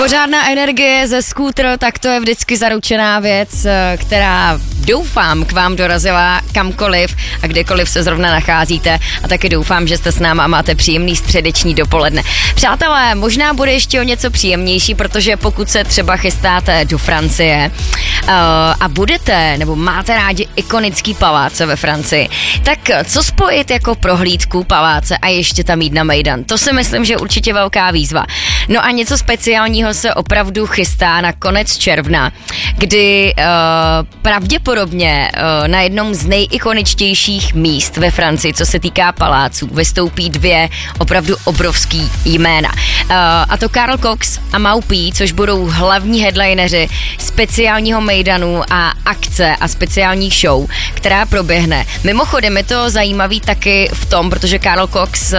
Pořádná energie ze skútr, tak to je vždycky zaručená věc, která doufám k vám dorazila kamkoliv a kdekoliv se zrovna nacházíte a taky doufám, že jste s náma a máte příjemný středeční dopoledne. Přátelé, možná bude ještě o něco příjemnější, protože pokud se třeba chystáte do Francie a budete nebo máte rádi ikonický paláce ve Francii, tak co spojit jako prohlídku paláce a ještě tam jít na mejdan? To si myslím, že je určitě velká výzva. No a něco speciálního se opravdu chystá na konec června, kdy pravděpodobně na jednom z nejikoničtějších míst ve Francii, co se týká paláců, vystoupí dvě opravdu obrovský jména. A to Carl Cox a Maupí, což budou hlavní headlineři speciálního mejdanu a akce a speciální show, která proběhne. Mimochodem je to zajímavý taky v tom, protože Carl Cox